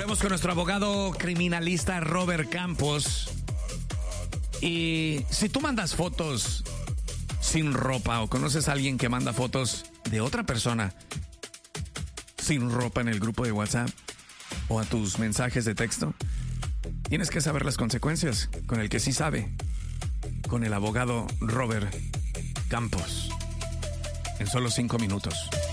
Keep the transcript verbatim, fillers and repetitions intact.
Volvemos con nuestro abogado criminalista Robert Campos. Y si tú mandas fotos sin ropa o conoces a alguien que manda fotos de otra persona sin ropa en el grupo de WhatsApp o a tus mensajes de texto, tienes que saber las consecuencias con el que sí sabe, con el abogado Robert Campos, en solo cinco minutos.